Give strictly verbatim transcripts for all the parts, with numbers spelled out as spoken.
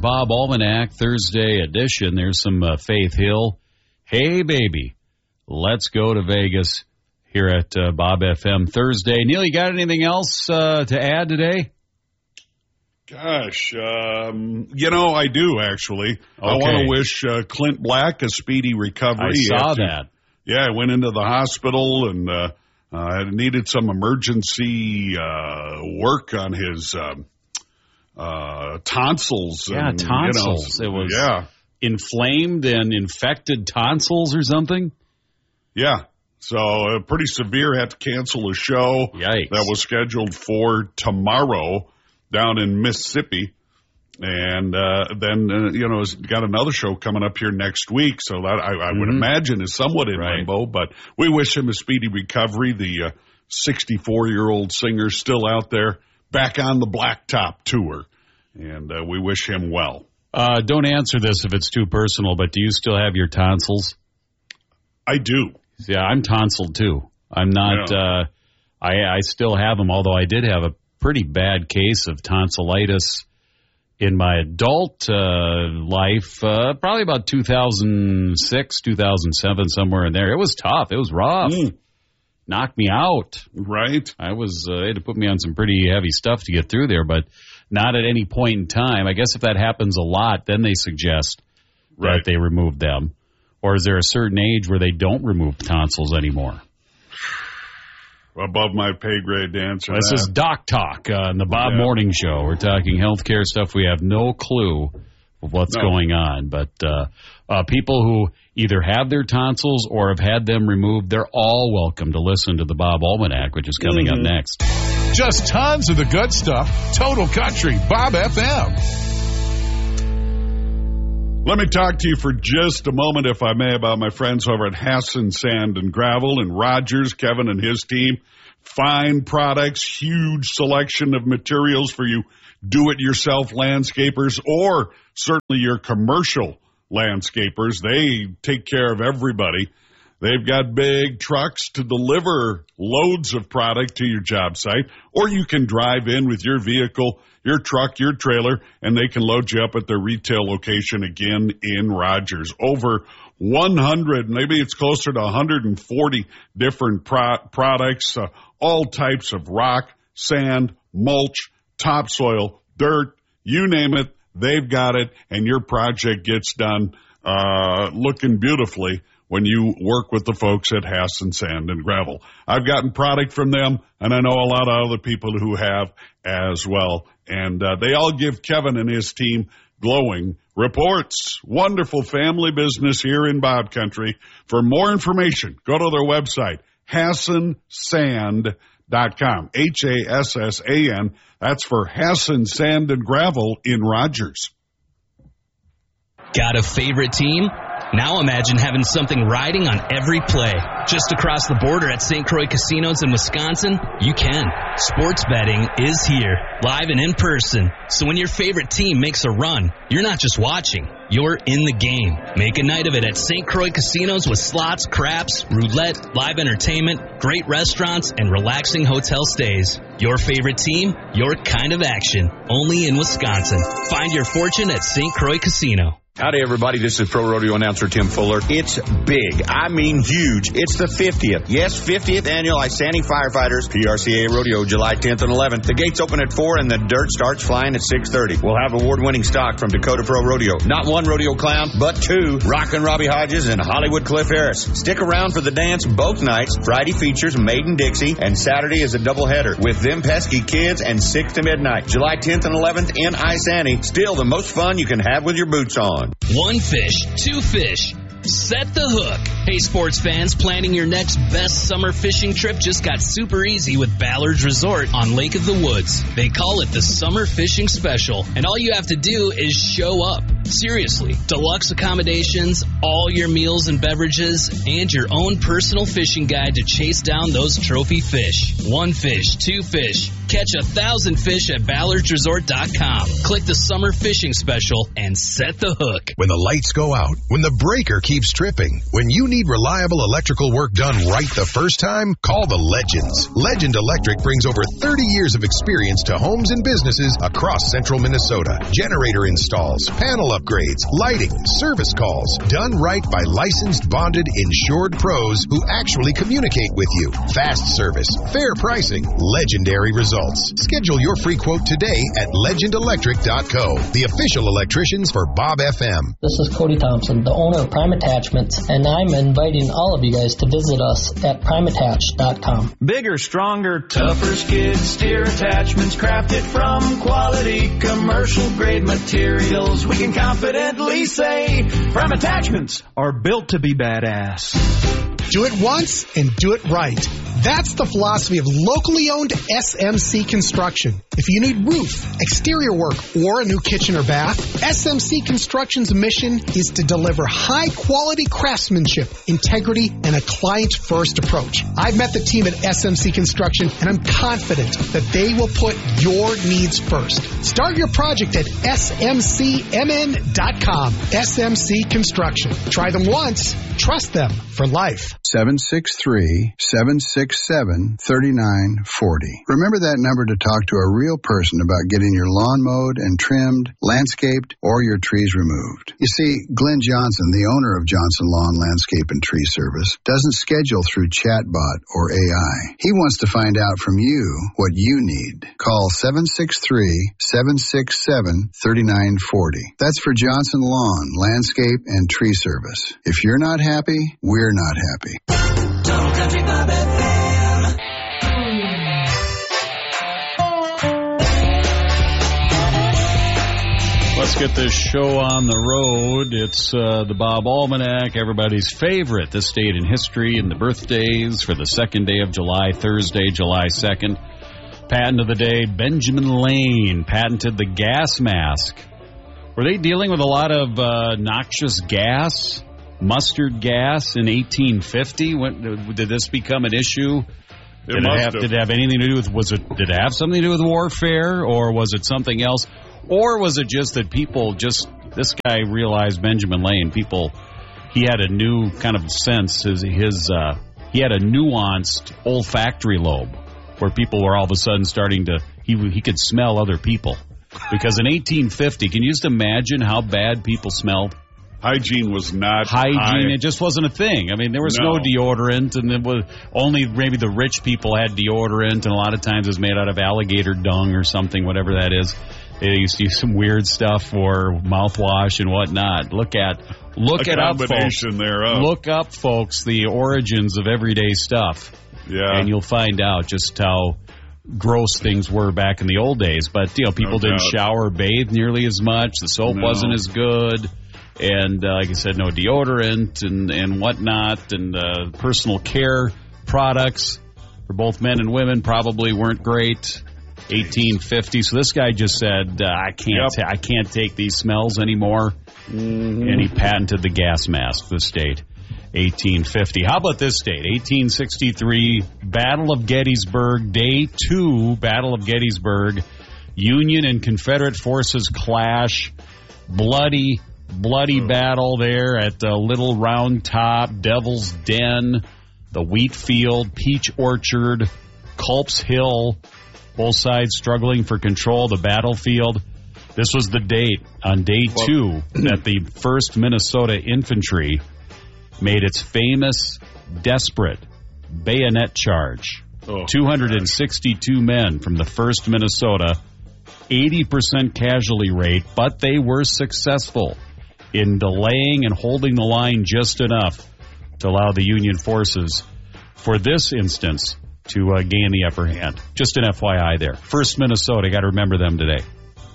Bob Almanac, Thursday edition. There's some uh, Faith Hill. Hey, baby, let's go to Vegas here at uh, Bob F M Thursday. Neil, you got anything else uh, to add today? Gosh, um, you know, I do, actually. Okay. I want to wish uh, Clint Black a speedy recovery. I saw after, that. Yeah, I went into the hospital and uh, uh, needed some emergency uh, work on his um, uh, tonsils. Yeah, and, tonsils. You know, it was yeah. inflamed and infected tonsils or something? Yeah. So uh, pretty severe. Had to cancel a show Yikes. that was scheduled for tomorrow down in Mississippi. And uh, then, uh, you know, has got another show coming up here next week. So that I, I would Mm-hmm. imagine is somewhat in Right. limbo. But we wish him a speedy recovery. The uh, sixty-four-year-old singer still out there, back on the Blacktop tour. And uh, we wish him well. Uh, don't answer this if it's too personal, but do you still have your tonsils? I do. Yeah, I'm tonsiled too. I'm not, Yeah. uh, I, I still have them, although I did have a pretty bad case of tonsillitis in my adult uh, life, uh, probably about two thousand six, two thousand seven, somewhere in there. It was tough. It was rough. Mm. Knocked me out. Right. I was, uh, they had to put me on some pretty heavy stuff to get through there, but not at any point in time. I guess if that happens a lot, then they suggest Right. that they remove them. Or is there a certain age where they don't remove tonsils anymore? Above my pay grade to answer This that. is Doc Talk uh, on the Bob Yeah. Morning Show. We're talking healthcare stuff. We have no clue of what's No. going on. But uh, uh, people who either have their tonsils or have had them removed, they're all welcome to listen to the Bob Almanac, which is coming Mm-hmm. up next. Just tons of the good stuff. Total Country, Bob F M. Let me talk to you for just a moment, if I may, about my friends over at Hassan Sand and Gravel and Rogers, Kevin and his team. Fine products, huge selection of materials for you do-it-yourself landscapers or certainly your commercial landscapers. They take care of everybody. They've got big trucks to deliver loads of product to your job site, or you can drive in with your vehicle, your truck, your trailer, and they can load you up at their retail location again in Rogers. Over one hundred, maybe it's closer to one hundred forty different pro- products, uh, all types of rock, sand, mulch, topsoil, dirt, you name it, they've got it, and your project gets done uh, looking beautifully when you work with the folks at Hassan Sand and Gravel. I've gotten product from them, and I know a lot of other people who have as well. And uh, they all give Kevin and his team glowing reports. Wonderful family business here in Bob Country. For more information, go to their website, hassan sand dot com. H A S S A N. That's for Hassan Sand and Gravel in Rogers. Got a favorite team? Now imagine having something riding on every play. Just across the border at Saint Croix Casinos in Wisconsin, you can. Sports betting is here, live and in person. So when your favorite team makes a run, you're not just watching, you're in the game. Make a night of it at Saint Croix Casinos with slots, craps, roulette, live entertainment, great restaurants, and relaxing hotel stays. Your favorite team, your kind of action. Only in Wisconsin. Find your fortune at Saint Croix Casino. Howdy, everybody. This is Pro Rodeo announcer Tim Fuller. It's big. I mean huge. It's the fiftieth. Yes, fiftieth Annual Isani Firefighters P R C A Rodeo, July tenth and eleventh. The gates open at four and the dirt starts flying at six thirty. We'll have award-winning stock from Dakota Pro Rodeo. Not one rodeo clown, but two. Rockin' Robbie Hodges and Hollywood Cliff Harris. Stick around for the dance both nights. Friday features Maiden Dixie, and Saturday is a doubleheader with Them Pesky Kids and six to midnight. July tenth and eleventh in Isani. Still the most fun you can have with your boots on. One fish, two fish. Set the hook. Hey, sports fans, planning your next best summer fishing trip just got super easy with Ballard's Resort on Lake of the Woods. They call it the Summer Fishing Special, and all you have to do is show up. Seriously, deluxe accommodations, all your meals and beverages, and your own personal fishing guide to chase down those trophy fish. One fish, two fish. Catch a thousand fish at ballards resort dot com. Click the summer fishing special and set the hook. When the lights go out, when the breaker keeps tripping, when you need reliable electrical work done right the first time, call the Legends. Legend Electric brings over thirty years of experience to homes and businesses across central Minnesota. Generator installs, panel upgrades, lighting, service calls, done right by licensed, bonded, insured pros who actually communicate with you. Fast service, fair pricing, legendary results. Schedule your free quote today at legend electric dot co, the official electricians for Bob F M. This is Cody Thompson, the owner of Prime Attachments, and I'm inviting all of you guys to visit us at prime attach dot com. Bigger, stronger, tougher skid steer attachments crafted from quality commercial grade materials. We can confidently say Prime Attachments are built to be badass. Do it once and do it right. That's the philosophy of locally owned S M C Construction. If you need roof, exterior work, or a new kitchen or bath, S M C Construction's mission is to deliver high-quality craftsmanship, integrity, and a client-first approach. I've met the team at S M C Construction, and I'm confident that they will put your needs first. Start your project at S M C M N dot com. S M C Construction. Try them once. Trust them for life. seven six three, seven six seven, three nine four zero. Remember that number to talk to a real person about getting your lawn mowed and trimmed, landscaped, or your trees removed. You see, Glenn Johnson, the owner of Johnson Lawn, Landscape, and Tree Service, doesn't schedule through chatbot or A I. He wants to find out from you what you need. Call seven six three, seven six seven, three nine four zero. That's for Johnson Lawn, Landscape, and Tree Service. If you're not happy, we're not happy. Total Country Bob F M. Let's get this show on the road. It's uh, the Bob Almanac, everybody's favorite, this date in history, and the birthdays for the second day of July, Thursday, July second. Patent of the day, Benjamin Lane patented the gas mask. Were they dealing with a lot of uh, noxious gas? Mustard gas in eighteen fifty? When, did this become an issue? Did it, it have, did it have anything to do with, was it, did it have something to do with warfare, or was it something else? Or was it just that people just, this guy realized, Benjamin Lane, people, he had a new kind of sense, his, his uh, he had a nuanced olfactory lobe, where people were all of a sudden starting to, he he could smell other people. Because in eighteen fifty, can you just imagine how bad people smelled? Hygiene was not hygiene. High. It just wasn't a thing. I mean, there was no, no deodorant, and it was only maybe the rich people had deodorant, and a lot of times it was made out of alligator dung or something, whatever that is. They used to use some weird stuff for mouthwash and whatnot. Look at look a it up, folks. Thereof. Look up, folks, the origins of everyday stuff. Yeah, and you'll find out just how gross things were back in the old days. But you know, people no didn't doubt. shower, bathe nearly as much. The soap no. wasn't as good. And uh, like I said, no deodorant and, and whatnot, and uh, personal care products for both men and women probably weren't great. eighteen fifty. So this guy just said, uh, "I can't, yep. ta- I can't take these smells anymore," mm-hmm. and he patented the gas mask. This date, eighteen fifty. How about this date, eighteen sixty-three? Battle of Gettysburg, Day Two. Battle of Gettysburg. Union and Confederate forces clash. Bloody. Bloody battle there at uh, Little Round Top, Devil's Den, the Wheat Field, Peach Orchard, Culp's Hill, both sides struggling for control of the battlefield. This was the date on day two that the first Minnesota Infantry made its famous, desperate bayonet charge. Oh, two hundred sixty-two men from the first Minnesota, eighty percent casualty rate, but they were successful in delaying and holding the line just enough to allow the Union forces, for this instance, to uh, gain the upper hand. Just an F Y I there. First Minnesota, got to remember them today.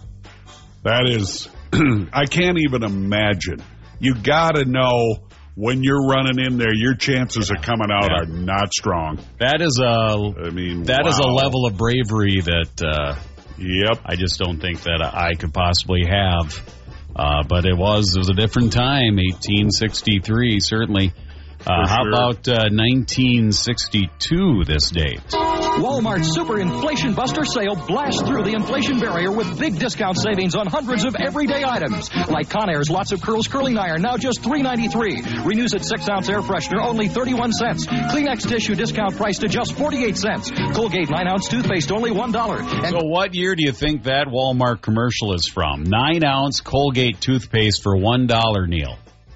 That is, I can't even imagine. You got to know when you're running in there, your chances of coming out yeah. are not strong. That is a, I mean, that wow. is a level of bravery that uh, yep. I just don't think that I could possibly have. Uh, but it was it was a different time, eighteen sixty-three, certainly. Uh, how sure. about uh, nineteen sixty-two, this date? Walmart's Super Inflation Buster Sale blasts through the inflation barrier with big discount savings on hundreds of everyday items. Like Conair's Lots of Curls Curling Iron, now just three ninety-three. Renews at six ounce air freshener, only thirty-one cents. Kleenex tissue discount price to just forty-eight cents. Colgate nine ounce toothpaste, only one dollar. And so what year do you think that Walmart commercial is from? nine ounce Colgate toothpaste for one dollar, Neil.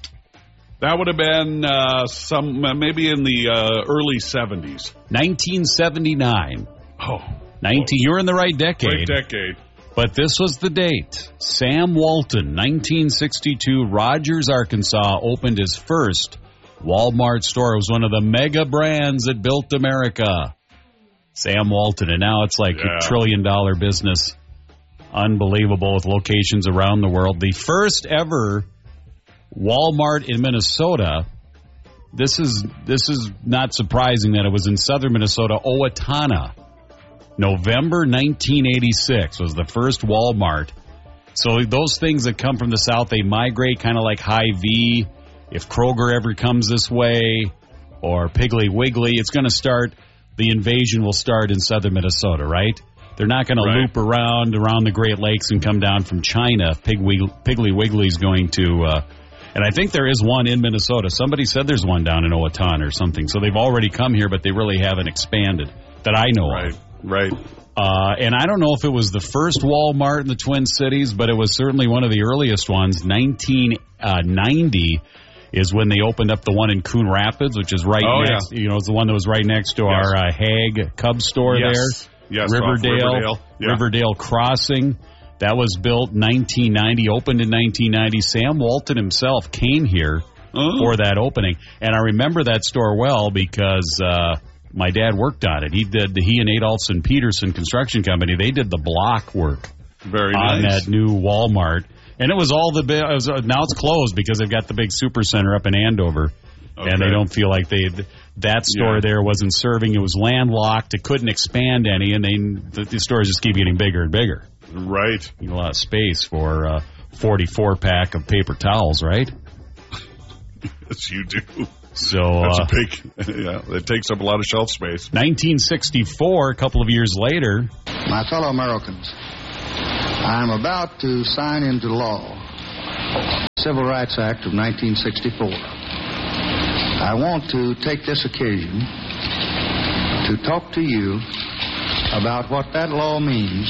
That would have been uh, some uh, maybe in the uh, early seventies. nineteen seventy-nine. Oh. nineteen, you're in the right decade. Right decade. But this was the date. Sam Walton, nineteen sixty-two, Rogers, Arkansas, opened his first Walmart store. It was one of the mega brands that built America. Sam Walton, and now it's like yeah. a trillion dollar business. Unbelievable, with locations around the world. The first ever Walmart in Minnesota. This is this is not surprising that it was in southern Minnesota, Owatonna. November nineteen eighty-six was the first Walmart. So those things that come from the south, they migrate kind of like Hy-Vee. If Kroger ever comes this way, or Piggly Wiggly, it's going to start, the invasion will start in southern Minnesota, right? They're not going Right. to loop around around the Great Lakes and come down from China if Piggly, Piggly Wiggly's going to... Uh, and I think there is one in Minnesota. Somebody said there's one down in Owatonna or something. So they've already come here, but they really haven't expanded that I know Right, of. right. Uh, and I don't know if it was the first Walmart in the Twin Cities, but it was certainly one of the earliest ones. nineteen ninety is when they opened up the one in Coon Rapids, which is right Oh, next. yeah. You know, it's the one that was right next to Yes. our uh, Hague Cub store Yes. there. Yes, off Riverdale, Riverdale. Yeah. Riverdale Crossing. That was built nineteen ninety, opened in nineteen ninety. Sam Walton himself came here Oh. for that opening, and I remember that store well because uh, my dad worked on it. He did. He and Adolphson Peterson Construction Company. They did the block work Very on nice. that new Walmart, and it was all the big. It was, now it's closed because they've got the big super center up in Andover, Okay. and they don't feel like they. That store Yeah. there wasn't serving. It was landlocked. It couldn't expand any, and they the, the stores just keep getting bigger and bigger. Right. You need a lot of space for a forty-four pack of paper towels, right? Yes, you do. So That's uh, a big, yeah, it takes up a lot of shelf space. nineteen sixty-four, a couple of years later. My fellow Americans, I am about to sign into law the Civil Rights Act of nineteen sixty-four. I want to take this occasion to talk to you about what that law means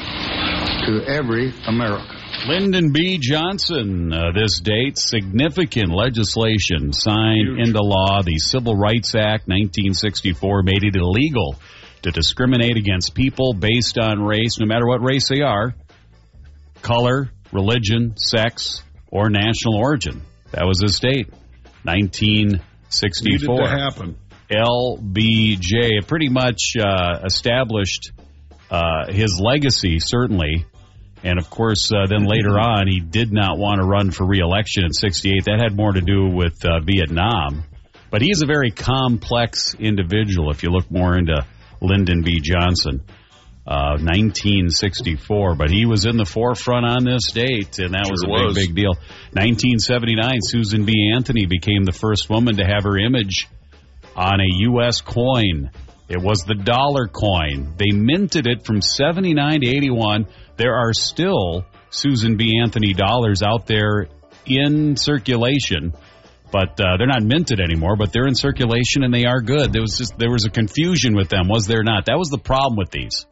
to every American. Lyndon B. Johnson, uh, this date, significant legislation signed Huge. into law. The Civil Rights Act, nineteen sixty-four, made it illegal to discriminate against people based on race, no matter what race they are, color, religion, sex, or national origin. That was his date, nineteen sixty-four. Needed to happen. L B J, it pretty much uh, established uh, his legacy, certainly. And, of course, uh, then later on, he did not want to run for re-election in sixty-eight. That had more to do with uh, Vietnam. But he's a very complex individual, if you look more into Lyndon B. Johnson, uh, nineteen sixty-four. But he was in the forefront on this date, and that Sure was a was. big, big deal. nineteen seventy-nine, Susan B. Anthony became the first woman to have her image on a U S coin. It was the dollar coin. They minted it from seventy-nine to eighty-one. There are still Susan B. Anthony dollars out there in circulation, but uh, they're not minted anymore, but they're in circulation and they are good. There was just there was a confusion with them, was there not? That was the problem with these.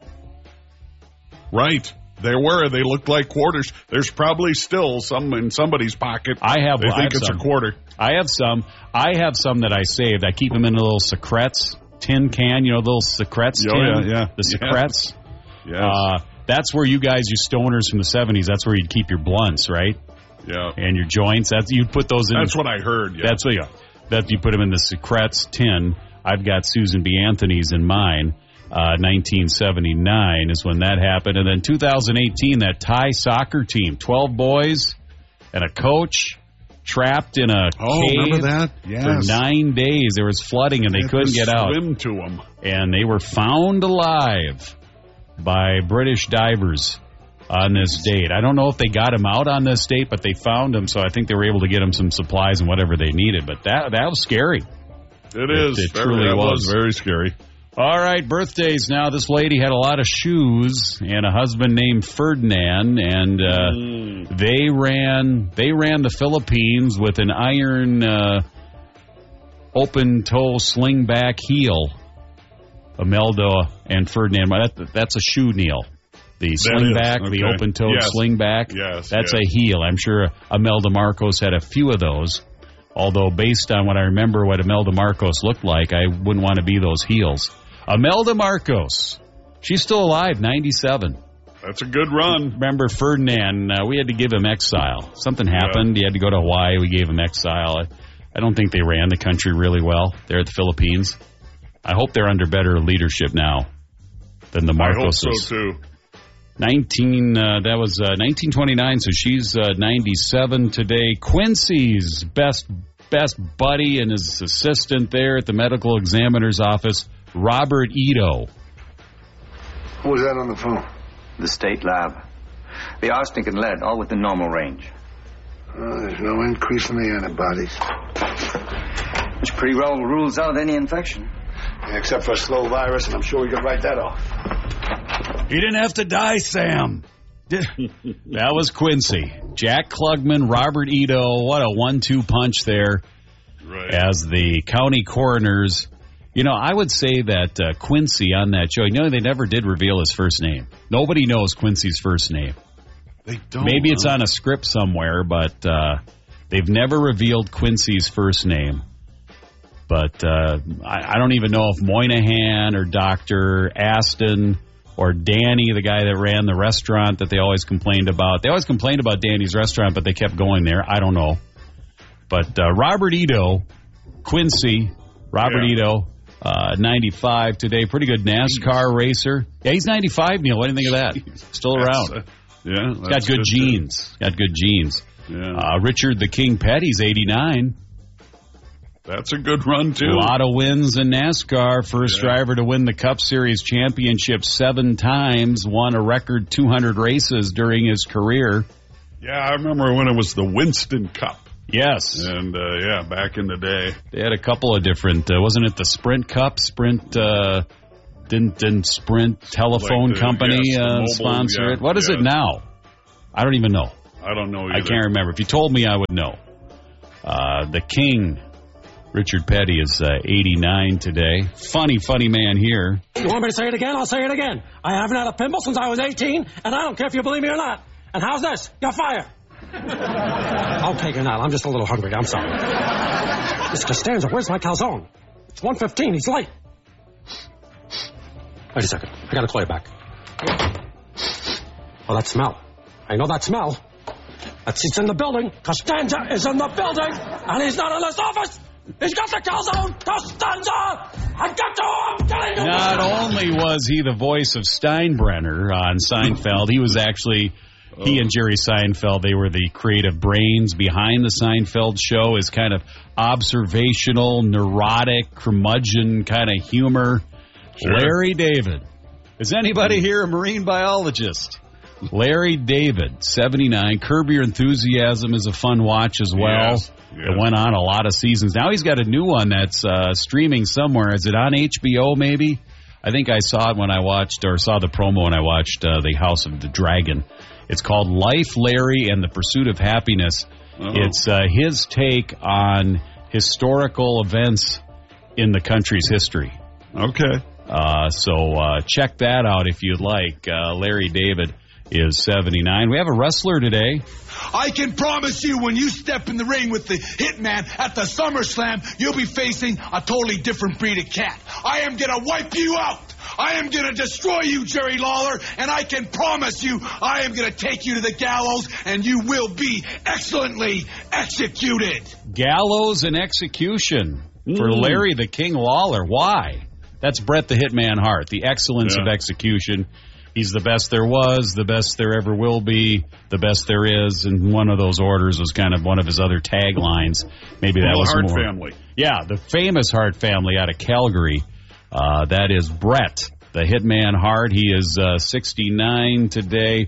Right. There were. They looked like quarters. There's probably still some in somebody's pocket. I have. They I think have it's some. a quarter. I have some. I have some that I saved. I keep them in a little secrets tin can. You know, little secrets Oh, tin. yeah, yeah. The Yeah. secrets. Yes. Uh, that's where you guys, you stoners from the seventies, that's where you'd keep your blunts, right? Yeah. And your joints. That's you'd put those in. That's what I heard. Yeah. That's what you. That you put them in the secrets tin. I've got Susan B. Anthony's in mine. Uh, nineteen seventy-nine is when that happened, and then two thousand eighteen, that Thai soccer team, twelve boys and a coach trapped in a Oh, cave remember that? Yes. for nine days. There was flooding and they, They had couldn't to get out. Swim to them. And they were found alive by British divers on this date. I don't know if they got him out on this date, but they found him, so I think they were able to get him some supplies and whatever they needed. But that that was scary. It is. It, it very, truly that was. was very scary. All right, birthdays now. This lady had a lot of shoes and a husband named Ferdinand, and uh, mm. they ran they ran the Philippines with an iron uh, open-toe sling-back heel. Imelda and Ferdinand. That, that's a shoe, Neil. The slingback, okay. the open-toed yes. slingback. Yes, that's yes. a heel. I'm sure Imelda Marcos had a few of those. Although, based on what I remember what Imelda Marcos looked like, I wouldn't want to be those heels. Imelda Marcos. She's still alive, ninety-seven. That's a good run. Remember Ferdinand, uh, we had to give him exile. Something happened. Yeah. He had to go to Hawaii. We gave him exile. I, I don't think they ran the country really well there at the Philippines. I hope they're under better leadership now than the Marcoses. I hope so, too. nineteen, uh, that was uh, nineteen twenty-nine, so she's uh, ninety-seven today. Quincy's best best buddy and his assistant there at the medical examiner's office, Robert Ito. Who was that on the phone? The state lab. The arsenic and lead, all within normal range. Oh, there's no increase in the antibodies. Which pretty well rules out any infection. Yeah, except for a slow virus, and I'm sure we could write that off. You didn't have to die, Sam. That was Quincy. Jack Klugman, Robert Ito. What a one two punch there. Right. As the county coroners. You know, I would say that uh, Quincy on that show, you know, they never did reveal his first name. Nobody knows Quincy's first name. They don't. Maybe huh? it's on a script somewhere, but uh, they've never revealed Quincy's first name. But uh, I, I don't even know if Moynihan or Doctor Aston or Danny, the guy that ran the restaurant that they always complained about. They always complained about Danny's restaurant, but they kept going there. I don't know. But uh, Robert Ito, Quincy, Robert yeah. Ito, uh, ninety-five today. Pretty good NASCAR racer. Yeah, he's ninety-five, Neil. What do you think of that? Still around. Uh, yeah. He's got good, good genes. Too. Got good genes. Yeah. Uh, Richard the King Petty's eighty-nine. That's a good run, too. A lot of wins in NASCAR. First yeah. driver to win the Cup Series championship seven times. Won a record two hundred races during his career. Yeah, I remember when it was the Winston Cup. Yes. And, uh, yeah, back in the day. They had a couple of different, uh, wasn't it the Sprint Cup? Sprint, uh, didn't, didn't Sprint Telephone like the, Company yes, uh, mobile, sponsor yeah, it? What is yeah. it now? I don't even know. I don't know either. I can't remember. If you told me, I would know. Uh, the King, Richard Petty, is uh, eighty-nine today. Funny, funny man here. You want me to say it again? I'll say it again. I haven't had a pimple since I was eighteen, and I don't care if you believe me or not. And how's this? You're fired. Okay, you're not. I'm just a little hungry. I'm sorry. Mister Costanza, where's my calzone? It's one fifteen. He's late. Wait a second. I gotta call you back. Oh, that smell. I know that smell. That seat's in the building. Costanza is in the building, and he's not in his office. He's got the calzone. Costanza! I've got to. I'm telling you. Not only was he the voice of Steinbrenner on Seinfeld, he was actually... He and Jerry Seinfeld, they were the creative brains behind the Seinfeld show. His kind of observational, neurotic, curmudgeon kind of humor. Sure. Larry David. Is anybody here a marine biologist? Larry David, seventy-nine. Curb Your Enthusiasm is a fun watch as well. Yes. Yes. It went on a lot of seasons. Now he's got a new one that's uh, streaming somewhere. Is it on H B O maybe? I think I saw it when I watched, or saw the promo when I watched uh, The House of the Dragon. It's called Life, Larry, and the Pursuit of Happiness. Uh-oh. It's uh, his take on historical events in the country's history. Okay. Uh, so uh, check that out if you'd like. Uh, Larry David is seventy-nine. We have a wrestler today. I can promise you when you step in the ring with the Hitman at the SummerSlam, you'll be facing a totally different breed of cat. I am going to wipe you out. I am going to destroy you, Jerry Lawler, and I can promise you I am going to take you to the gallows, and you will be excellently executed. Gallows and execution for mm. Larry the King Lawler. Why? That's Bret the Hitman Hart, the excellence yeah. of execution. He's the best there was, the best there ever will be, the best there is, and one of those orders was kind of one of his other taglines. Maybe that well, was Hart more. family. Yeah, the famous Hart family out of Calgary. Uh, that is Bret, the Hitman Hart. He is uh, sixty-nine today.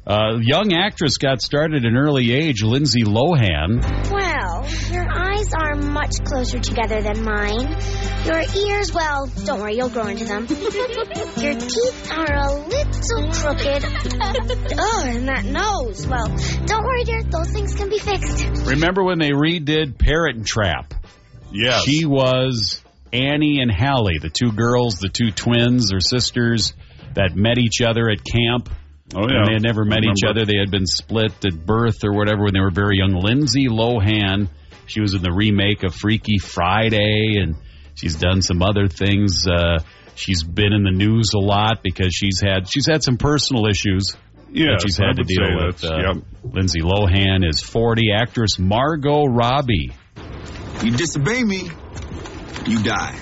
Uh, young actress got started at an early age, Lindsay Lohan. Well, your eyes are much closer together than mine. Your ears, well, don't worry, you'll grow into them. Your teeth are a little crooked. Oh, and that nose. Well, don't worry, dear, those things can be fixed. Remember when they redid Parrot and Trap? Yes. She was Annie and Hallie, the two girls, the two twins or sisters that met each other at camp. Oh, yeah. And they had never met each other. They had been split at birth or whatever when they were very young. Lindsay Lohan, she was in the remake of Freaky Friday, and she's done some other things. Uh, she's been in the news a lot because she's had she's had some personal issues yes, that she's had to deal with. Uh, yep. Lindsay Lohan is forty. Actress Margot Robbie. You disobey me, you die.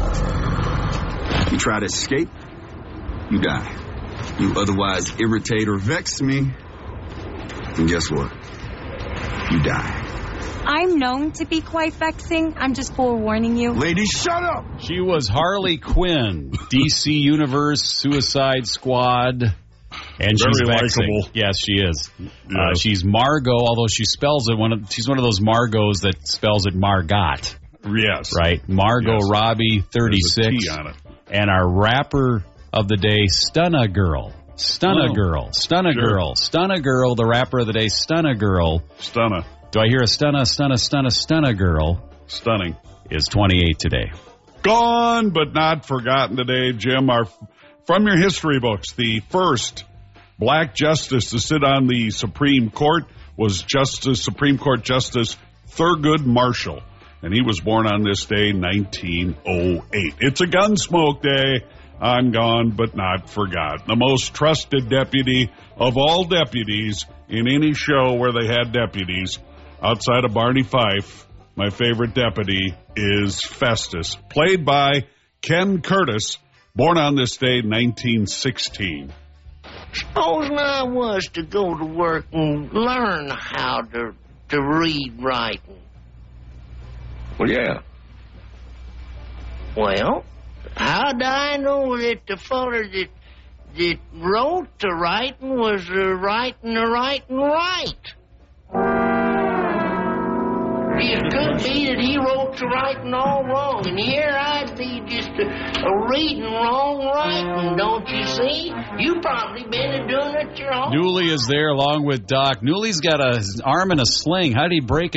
You try to escape, you die. You otherwise irritate or vex me, and guess what? You die. I'm known to be quite vexing. I'm just forewarning you. Lady, shut up! She was Harley Quinn, D C Universe, Suicide Squad, and Very she's vexing. likable. Yes, she is. Yes. Uh, she's Margot, although she spells it one. Of, she's one of those Margos that spells it Margot. Yes. Right? Margot Yes. Robbie, thirty-six. There's a T on it. And our rapper of the day, Stunna Girl. Stunna Oh, Girl. Stunna sure. Girl. Stunna Girl, the rapper of the day, Stunna Girl. Stunna. Do I hear a stunna, stunna, stunna, stunna girl? Stunning. Is twenty-eight today. Gone but not forgotten today, Jim. Our from your history books, the first black justice to sit on the Supreme Court was Justice Supreme Court Justice Thurgood Marshall, and he was born on this day, nineteen oh eight. It's a Gunsmoke Day. I'm gone but not forgotten. The most trusted deputy of all deputies in any show where they had deputies, outside of Barney Fife, my favorite deputy is Festus, played by Ken Curtis, born on this day, nineteen sixteen. Supposing I was to go to work and learn how to to read writing. Well, yeah. Well, how'd I know that the feller that that wrote the writing was uh, writing the writing right? It could be that he wrote the writing all wrong, and here I'd be just a, a reading wrong writing, don't you see? You probably been a doing it your own. Newly is there along with Doc. Newly's got a, his arm in a sling. How did he break